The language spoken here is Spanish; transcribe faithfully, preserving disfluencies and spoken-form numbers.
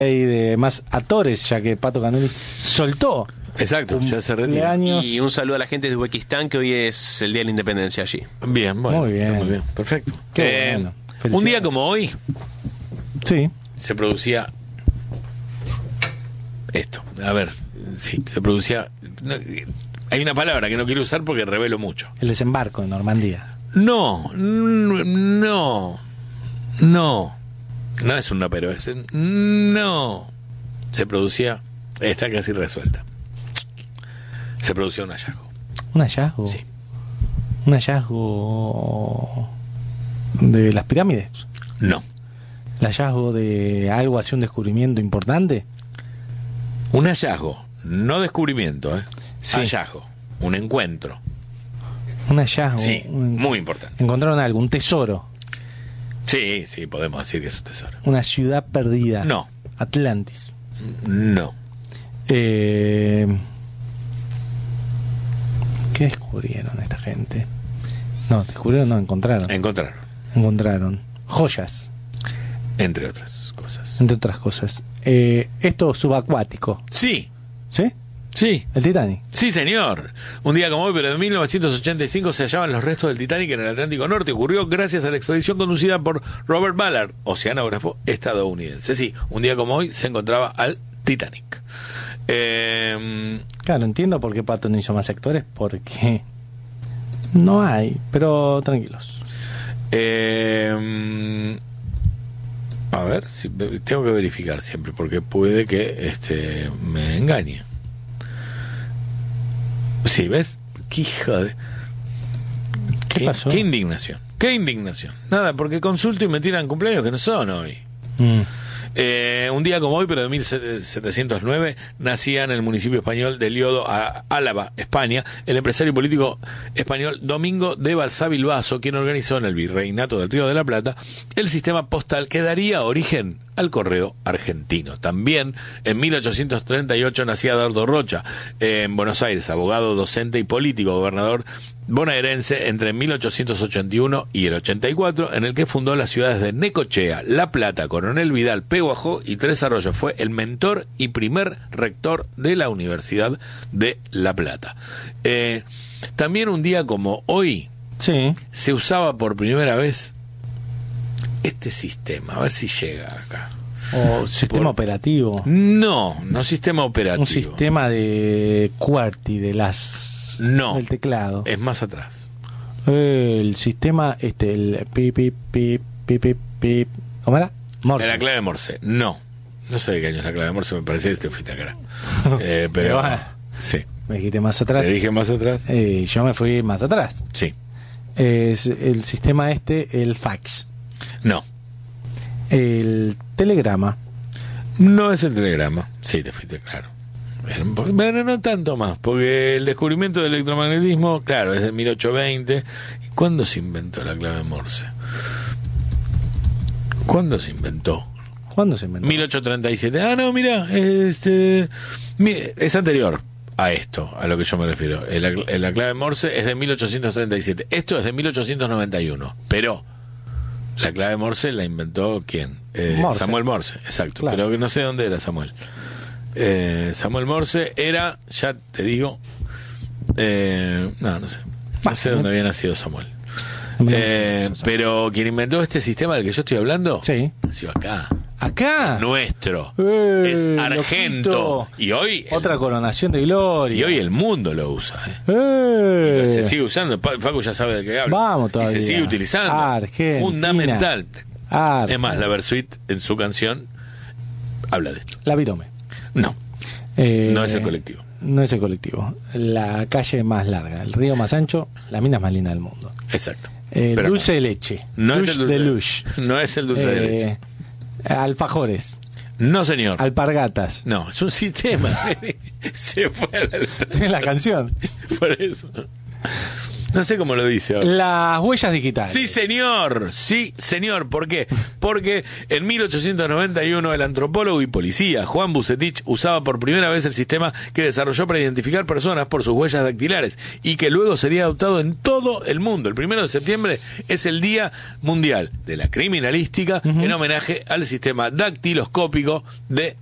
y de más actores, ya que Pato Canoli soltó. Exacto, ya se retira. Y un saludo a la gente de Uzbekistán, que hoy es el Día de la Independencia allí. Bien, bueno. Muy bien. Muy bien, perfecto. Qué Eh, bueno. un día como hoy Sí. se producía esto. A ver, sí, se producía... no, hay una palabra que no quiero usar porque revelo mucho. El desembarco en Normandía. No, no, no. No es un no, pero es... No. Se producía... Está casi resuelta. Se producía un hallazgo. ¿Un hallazgo? Sí. ¿Un hallazgo de las pirámides? No. ¿El hallazgo de algo así, un descubrimiento importante? Un hallazgo, no descubrimiento, ¿eh? Sí. Hallazgo, un encuentro. Un hallazgo. Sí, un- muy importante. Encontraron algo, un tesoro. Sí, sí, podemos decir que es un tesoro. Una ciudad perdida. No. Atlantis. No. Eh, ¿Qué descubrieron esta gente? No, descubrieron, no, encontraron. Encontraron, Encontraron joyas, entre otras cosas. entre otras cosas. Eh, esto subacuático, Sí, ¿sí? sí. El Titanic. Sí, señor. Un día como hoy, pero en mil novecientos ochenta y cinco se hallaban los restos del Titanic en el Atlántico Norte. Ocurrió gracias a la expedición conducida por Robert Ballard, oceanógrafo estadounidense. Sí, un día como hoy se encontraba al Titanic. Eh, Claro, entiendo por qué Pato no hizo más actores, porque no hay, pero tranquilos. eh, a ver, si, tengo que verificar siempre, porque puede que este me engañe. Sí, ¿ves? Qué hijo de... ¿Qué pasó? Qué indignación, qué indignación. Nada, porque consulto y me tiran cumpleaños que no son hoy. Mm. Eh, un día como hoy, pero de mil setecientos nueve, nacía en el municipio español de Liodo, a Álava, España, el empresario político español Domingo de Balsá-Bilbaso, quien organizó en el Virreinato del Río de la Plata el sistema postal que daría origen al correo argentino. También en mil ochocientos treinta y ocho nacía Dardo Rocha, eh, en Buenos Aires, abogado, docente y político, gobernador bonaerense entre mil ochocientos ochenta y uno y el ochenta y cuatro, en el que fundó las ciudades de Necochea, La Plata, Coronel Vidal, Peguajó y Tres Arroyos. Fue el mentor y primer rector de la Universidad de La Plata. Eh, también un día como hoy Sí. se usaba por primera vez este sistema, a ver si llega acá. O sistema Por- operativo. No, no sistema operativo. Un sistema de QWERTY, de las... No. del teclado. Es más atrás. El sistema, este, el pip, pip, pip, pip, pip, pip. ¿Cómo era? Morse. La clave Morse. No. No sé de qué año es la clave Morse, me parece que este fuiste acá. Eh, pero Pero bueno. sí. Me dijiste más atrás. Te dije más atrás. Eh, yo me fui más atrás. Sí. Es el sistema este, el fax. No. El telegrama. No es el telegrama. Sí, te fuiste claro. Bueno, no tanto más, porque el descubrimiento del electromagnetismo, claro, es de mil ochocientos veinte. ¿Y cuándo se inventó la clave Morse? ¿Cuándo se inventó? ¿Cuándo se inventó? mil ochocientos treinta y siete. Ah, no, mira, este, mi- es anterior a esto, a lo que yo me refiero. La, la clave Morse es de mil ochocientos treinta y siete. Esto es de mil ochocientos noventa y uno. Pero la clave Morse la inventó ¿quién? Eh, Morse. Samuel Morse, exacto. Claro. Pero que no sé dónde era Samuel. Eh, Samuel Morse era, ya te digo, eh, no, no sé. No sé dónde había nacido Samuel. Eh, pero quien inventó este sistema del que yo estoy hablando, Sí. nació acá. Acá. Nuestro. Eh, es Argento. loquito. Y hoy el- Otra coronación de gloria. y hoy el mundo lo usa. ¿eh? Eh. Entonces, se sigue usando. Pa- Facu ya sabe de qué habla. Vamos y todavía. se sigue utilizando. Argentina. Fundamental. Ah, Es más, la Versuit en su canción habla de esto. la Virome. No, Eh, no es el colectivo. No es el colectivo. La calle más larga, el río más ancho, la mina más linda del mundo. Exacto. Eh, Pero dulce no. de leche. No Lush es el dulce de de- Lush. No es el dulce de Eh, leche. Alfajores. No, señor. Alpargatas. No, es un sistema. Se fue a la... Es la canción. Por eso. No sé cómo lo dice ahora. Las huellas digitales. Sí, señor. Sí, señor. ¿Por qué? Porque en mil ochocientos noventa y uno el antropólogo y policía Juan Bucetich usaba por primera vez el sistema que desarrolló para identificar personas por sus huellas dactilares y que luego sería adoptado en todo el mundo. El primero de septiembre es el Día Mundial de la Criminalística, uh-huh, en homenaje al sistema dactiloscópico de